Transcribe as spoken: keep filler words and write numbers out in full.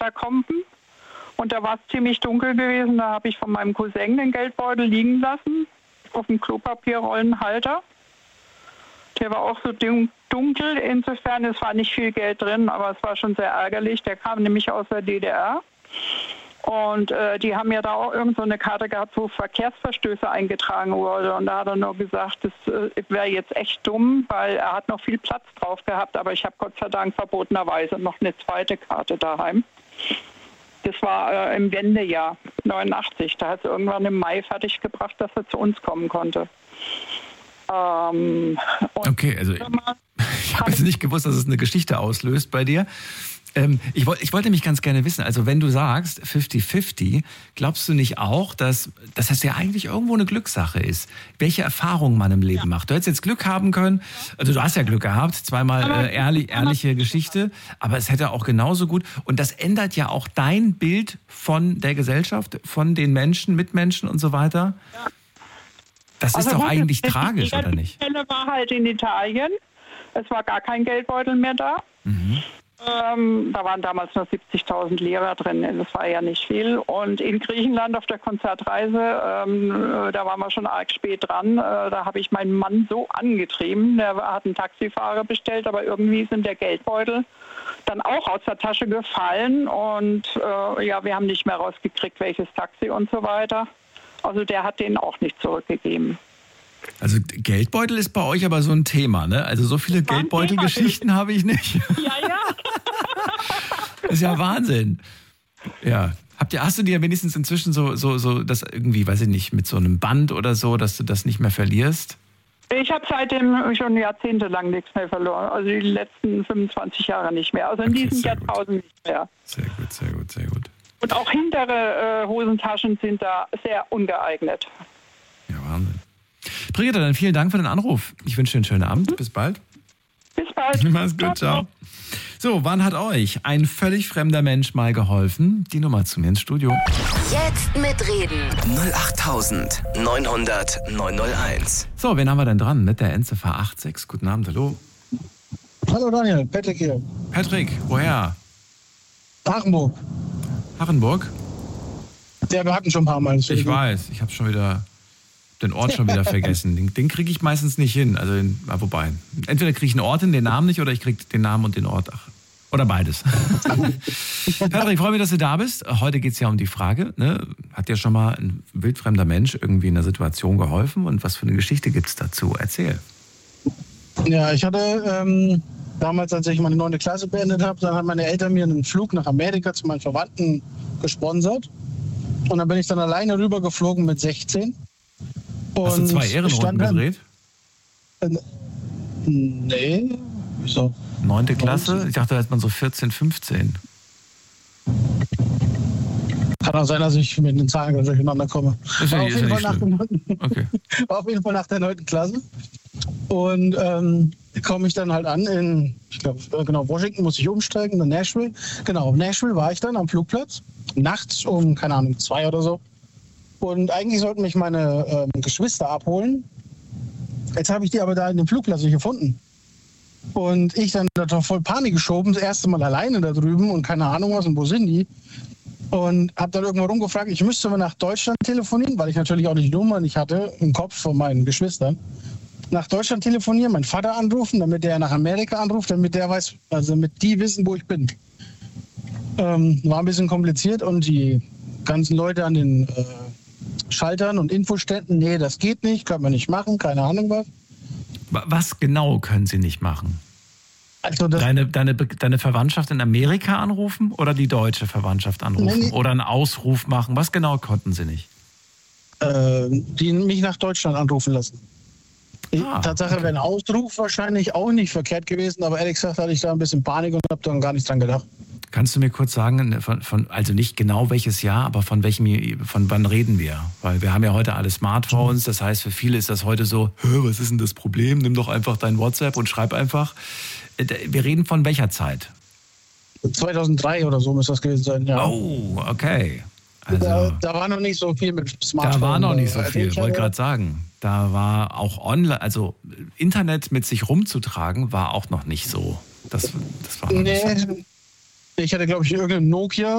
Bergkompen. Und da war es ziemlich dunkel gewesen. Da habe ich von meinem Cousin den Geldbeutel liegen lassen auf dem Klopapierrollenhalter. Der war auch so dunkel. Insofern, es war nicht viel Geld drin, aber es war schon sehr ärgerlich. Der kam nämlich aus der D D R. Und äh, die haben ja da auch irgend so eine Karte gehabt, wo Verkehrsverstöße eingetragen wurde. Und da hat er nur gesagt, das äh, wäre jetzt echt dumm, weil er hat noch viel Platz drauf gehabt. Aber ich habe Gott sei Dank verbotenerweise noch eine zweite Karte daheim. Das war äh, im Wendejahr neunundachtzig. Da hat es irgendwann im Mai fertiggebracht, dass er zu uns kommen konnte. Ähm, okay, also ich, ich habe jetzt nicht gewusst, dass es eine Geschichte auslöst bei dir. Ähm, ich, wollt, ich wollte mich ganz gerne wissen, also wenn du sagst fünfzig fünfzig, glaubst du nicht auch, dass, dass das ja eigentlich irgendwo eine Glückssache ist? Welche Erfahrungen man im Leben ja. macht? Du hättest jetzt Glück haben können, also du hast ja Glück gehabt, zweimal äh, ehrlich, ehrliche Geschichte, aber es hätte auch genauso gut, und das ändert ja auch dein Bild von der Gesellschaft, von den Menschen, Mitmenschen und so weiter. Ja. Das also ist doch eigentlich tragisch, oder nicht? Die Stelle war halt in Italien, es war gar kein Geldbeutel mehr da. Mhm. Ähm, da waren damals nur siebzigtausend Lira drin, das war ja nicht viel. Und in Griechenland auf der Konzertreise, ähm, da waren wir schon arg spät dran, äh, da habe ich meinen Mann so angetrieben, der hat einen Taxifahrer bestellt, aber irgendwie sind der Geldbeutel dann auch aus der Tasche gefallen und äh, ja, wir haben nicht mehr rausgekriegt, welches Taxi und so weiter. Also der hat den auch nicht zurückgegeben. Also Geldbeutel ist bei euch aber so ein Thema, ne? Also so viele Geldbeutelgeschichten habe ich nicht. Ja, ja. Das ist ja Wahnsinn. Ja. Habt ihr, hast du dir wenigstens inzwischen so, so, so das irgendwie, weiß ich nicht, mit so einem Band oder so, dass du das nicht mehr verlierst? Ich habe seitdem schon jahrzehntelang nichts mehr verloren. Also die letzten fünfundzwanzig Jahre nicht mehr. Also in okay, diesem Jahrtausend nicht mehr. Sehr gut, sehr gut, sehr gut. Und auch hintere äh, Hosentaschen sind da sehr ungeeignet. Ja, Wahnsinn. Brigitte, dann vielen Dank für den Anruf. Ich wünsche dir einen schönen Abend. Bis bald. Bis bald. Mach's gut, ciao. So, wann hat euch ein völlig fremder Mensch mal geholfen? Die Nummer zu mir ins Studio. Jetzt mitreden. null acht neun null null neun null eins. So, wen haben wir denn dran mit der Endziffer acht sechs? Guten Abend, hallo. Hallo Daniel, Patrick hier. Patrick, woher? Hachenburg. Hachenburg? Ja, wir hatten schon ein paar Mal. Ich weiß, ich habe schon wieder den Ort schon wieder vergessen. Den, den kriege ich meistens nicht hin. Also, den, wobei, entweder kriege ich einen Ort hin, den Namen nicht, oder ich kriege den Namen und den Ort. Ach, oder beides. Patrick, ich freue mich, dass du da bist. Heute geht es ja um die Frage, ne? Hat dir schon mal ein wildfremder Mensch irgendwie in einer Situation geholfen? Und was für eine Geschichte gibt es dazu? Erzähl. Ja, ich hatte ähm, damals, als ich meine neunte Klasse beendet habe, dann haben meine Eltern mir einen Flug nach Amerika zu meinen Verwandten gesponsert. Und dann bin ich dann alleine rübergeflogen mit sechzehn. Und hast du zwei Ehrenrunden gedreht? Äh, nee, wieso? Neunte Klasse? Ich dachte, da ist man so vierzehn, fünfzehn. Kann auch sein, dass ich mit den Zahlen ganz durcheinander komme. Ist ja, war, ist auf ja jeden nicht Fall schlimm. nach dem, Okay. war auf jeden Fall nach der neunten Klasse. Und ähm, komme ich dann halt an in, ich glaube, genau, Washington muss ich umsteigen, dann Nashville. Genau, Nashville war ich dann am Flugplatz. Nachts um, keine Ahnung, zwei oder so. Und eigentlich sollten mich meine ähm, Geschwister abholen. Jetzt habe ich die aber da in dem Flugplatz nicht gefunden. Und ich dann da doch voll Panik geschoben, das erste Mal alleine da drüben und keine Ahnung was und wo sind die. Und habe dann irgendwo rumgefragt, ich müsste mal nach Deutschland telefonieren, weil ich natürlich auch nicht Nummer nicht hatte im Kopf von meinen Geschwistern. Nach Deutschland telefonieren, meinen Vater anrufen, damit der nach Amerika anruft, damit der weiß, also damit die wissen, wo ich bin. Ähm, war ein bisschen kompliziert und die ganzen Leute an den äh, Schaltern und Infoständen, nee, das geht nicht, können wir nicht machen, keine Ahnung was. Was genau können sie nicht machen? Also das Deine, deine, deine Verwandtschaft in Amerika anrufen oder die deutsche Verwandtschaft anrufen? Nee, nee. Oder einen Ausruf machen? Was genau konnten sie nicht? äh, die mich nach Deutschland anrufen lassen. Ah, Tatsache okay. wäre ein Ausruf wahrscheinlich auch nicht verkehrt gewesen, aber ehrlich gesagt hatte ich da ein bisschen Panik und habe dann gar nicht dran gedacht. Kannst du mir kurz sagen, von, von, also nicht genau welches Jahr, aber von welchem, von wann reden wir? Weil wir haben ja heute alle Smartphones, das heißt für viele ist das heute so, was ist denn das Problem? Nimm doch einfach dein WhatsApp und schreib einfach. Wir reden von welcher Zeit? zweitausenddrei oder so muss das gewesen sein, ja. Oh, okay. Also, da, da war noch nicht so viel mit Smartphones. Da war noch nicht so viel, ich wollte gerade sagen. Da war auch online, also Internet mit sich rumzutragen, war auch noch nicht so. Das, das war noch nee, nicht so. Ich hatte, glaube ich, irgendeine Nokia